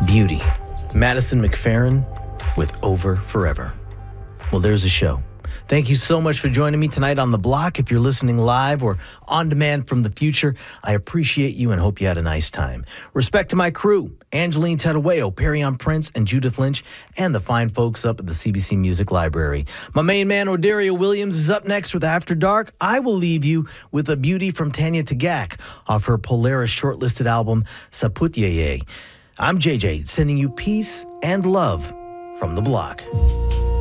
Beauty. Madison McFerrin with Over Forever. Well, there's a show. Thank you so much for joining me tonight on The Block. If you're listening live or on demand from the future, I appreciate you and hope you had a nice time. Respect to my crew, Angeline Tadaweo, Perrion Prince, and Judith Lynch, and the fine folks up at the CBC Music Library. My main man, Odario Williams, is up next with After Dark. I will leave you with a beauty from Tanya Tagaq off her Polaris shortlisted album, Saputyeye. I'm JJ, sending you peace and love from The Block.